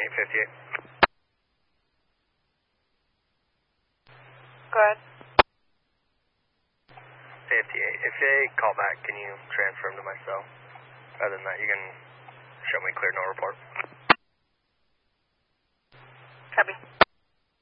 58. Go ahead. 58. If they call back, can you transfer them to my cell? Other than that, you can show me clear, no report. Copy.